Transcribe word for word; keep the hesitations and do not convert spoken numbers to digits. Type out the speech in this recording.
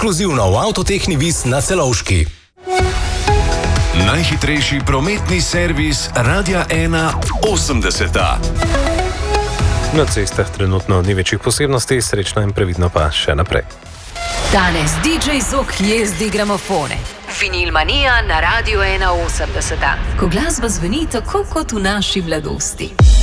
ekskluzivno v Avtotehni Vis na Celovški. Najhitrejši prometni servis Radia ena osemdeseta. Na cestah trenutno ni večjih posebnosti, srečno in previdno pa še naprej. Danes D J Zok jezdi gramofone. Vinilmanija na Radiu ena osemdeseta. Ko glasba zveni tako kot v naši mladosti.